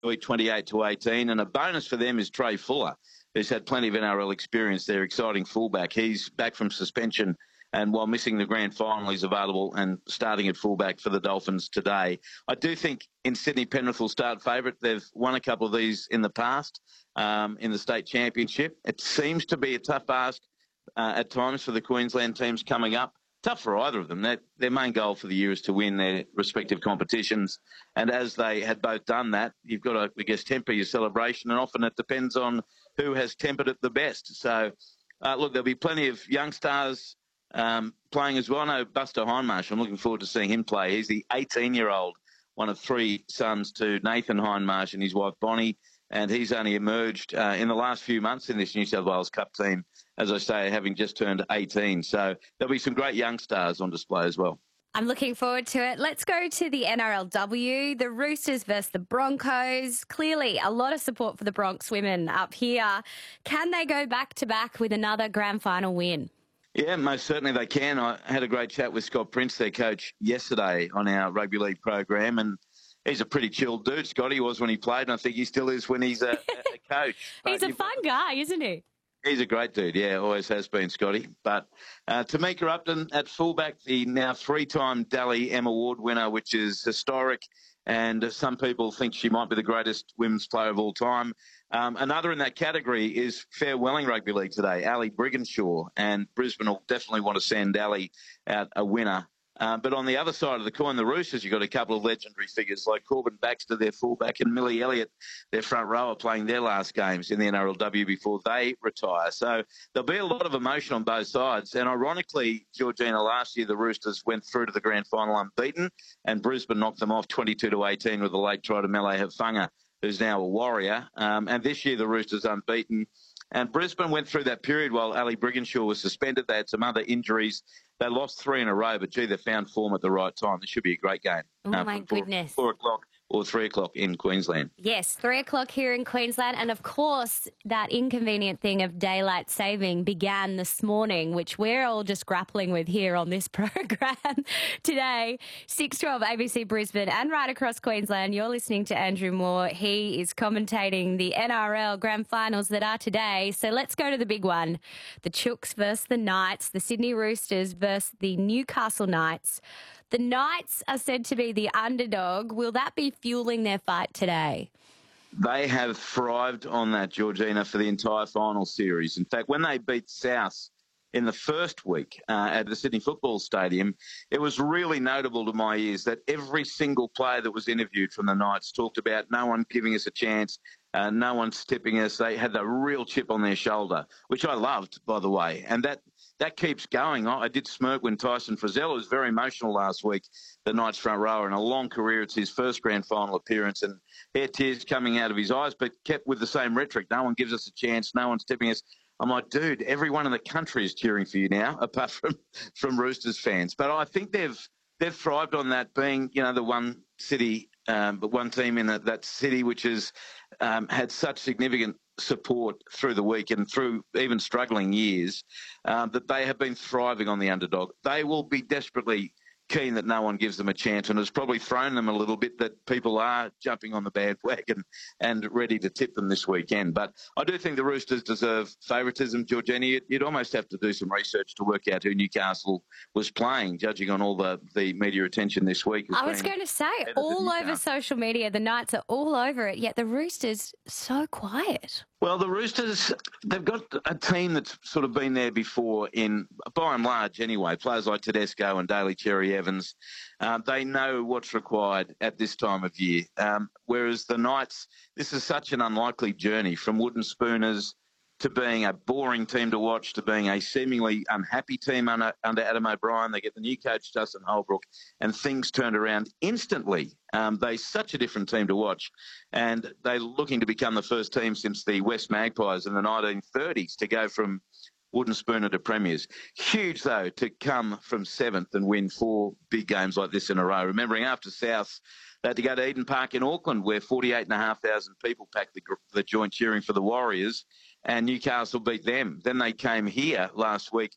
28-18. And a bonus for them is Trey Fuller, who's had plenty of NRL experience, their exciting fullback. He's back from suspension, and while missing the grand final, he's available and starting at fullback for the Dolphins today. I do think in Sydney, Penrith will start favourite. They've won a couple of these in the past in the state championship. It seems to be a tough ask at times for the Queensland teams coming up. Tough for either of them. Their main goal for the year is to win their respective competitions. And as they had both done that, you've got to, I guess, temper your celebration. And often it depends on who has tempered it the best. So, look, there'll be plenty of young stars playing as well. I know Buster Hindmarsh, I'm looking forward to seeing him play. He's the 18-year-old, one of three sons to Nathan Hindmarsh and his wife Bonnie. And he's only emerged in the last few months in this New South Wales Cup team, as I say, having just turned 18. So there'll be some great young stars on display as well. I'm looking forward to it. Let's go to the NRLW, the Roosters versus the Broncos. Clearly, a lot of support for the Bronx women up here. Can they go back-to-back with another grand final win? Yeah, most certainly they can. I had a great chat with Scott Prince, their coach, yesterday on our rugby league program, and he's a pretty chilled dude. Scott, he was when he played, and I think he still is when he's a coach. He's a fun guy, isn't he? He's a great dude, yeah, always has been, Scotty. But Tamika Upton at fullback, the now three-time Dally M Award winner, which is historic, and some people think she might be the greatest women's player of all time. Another in that category is Fair Welling Rugby League today, Ali Brigginshaw, and Brisbane will definitely want to send Ali out a winner. But on the other side of the coin, the Roosters, you've got a couple of legendary figures like Corbin Baxter, their fullback, and Millie Elliott, their front rower, playing their last games in the NRLW before they retire. So there'll be a lot of emotion on both sides. And ironically, Georgina, last year the Roosters went through to the grand final unbeaten, and Brisbane knocked them off 22-18 with a late try to Mele Hafanga, who's now a Warrior. And this year the Roosters unbeaten. And Brisbane went through that period while Ali Brigginshaw was suspended. They had some other injuries. They lost three in a row, but, gee, they found form at the right time. This should be a great game. Oh, my goodness. 4 o'clock or 3 o'clock in Queensland. Yes, 3 o'clock here in Queensland. And, of course, that inconvenient thing of daylight saving began this morning, which we're all just grappling with here on this program today. 6:12 ABC Brisbane and right across Queensland. You're listening to Andrew Moore. He is commentating the NRL Grand Finals that are today. So let's go to the big one. The Chooks versus the Knights, the Sydney Roosters versus the Newcastle Knights. The Knights are said to be the underdog. Will that be fueling their fight today? They have thrived on that, Georgina, for the entire final series. In fact, when they beat South in the first week at the Sydney Football Stadium, it was really notable to my ears that every single player that was interviewed from the Knights talked about no one giving us a chance, no one's tipping us. They had a real chip on their shoulder, which I loved, by the way. And that keeps going. I did smirk when Tyson Frizzell was very emotional last week, the Knights front rower. In a long career, it's his first grand final appearance, and he had tears coming out of his eyes, but kept with the same rhetoric. No one gives us a chance. No one's tipping us. I'm like, dude, everyone in the country is cheering for you now, apart from Roosters fans. But I think they've thrived on that, being, the one city, but one team in that city which has had such significant support through the week and through even struggling years, that they have been thriving on the underdog. They will be desperately keen that no one gives them a chance, and it's probably thrown them a little bit that people are jumping on the bandwagon and ready to tip them this weekend. But I do think the Roosters deserve favouritism, Georgina. You'd almost have to do some research to work out who Newcastle was playing, judging on all the media attention this week. I was going to say, all over social media, the Knights are all over it, yet the Roosters so quiet. Well, the Roosters, they've got a team that's sort of been there before by and large anyway, players like Tedesco and Daly Cherry Evans. They know what's required at this time of year. Whereas the Knights, this is such an unlikely journey from wooden spooners to being a boring team to watch, to being a seemingly unhappy team under Adam O'Brien. They get the new coach, Justin Holbrook, and things turned around instantly. They're such a different team to watch, and they're looking to become the first team since the West Magpies in the 1930s to go from wooden spooner to premiers. Huge, though, to come from seventh and win 4 big games like this in a row. Remembering after South, they had to go to Eden Park in Auckland, where 48,500 people packed the joint cheering for the Warriors, and Newcastle beat them. Then they came here last week,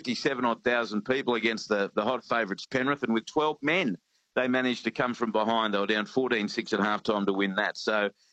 57,000 people against the hot favourites Penrith, and with 12 men, they managed to come from behind. They were down 14-6 at halftime to win that. So